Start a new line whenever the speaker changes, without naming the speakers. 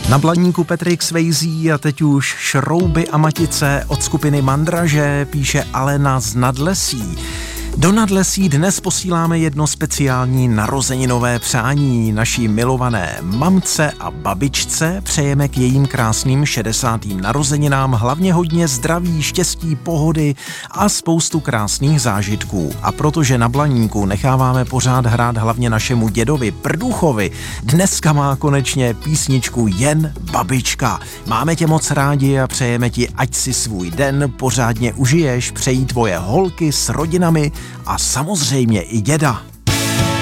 Na Blaníku Patrick Swayze a teď už Šrouby a matice od skupiny Mandraže, píše Alena z Nadlesí. Do Nadlesí dnes posíláme jedno speciální narozeninové přání. Naší milované mamce a babičce přejeme k jejím krásným 60. narozeninám hlavně hodně zdraví, štěstí, pohody a spoustu krásných zážitků. A protože na Blaníku necháváme pořád hrát hlavně našemu dědovi Prduchovi, dneska má konečně písničku Jen babička. Máme tě moc rádi a přejeme ti, ať si svůj den pořádně užiješ, přejí tvoje holky s rodinami a samozřejmě i děda.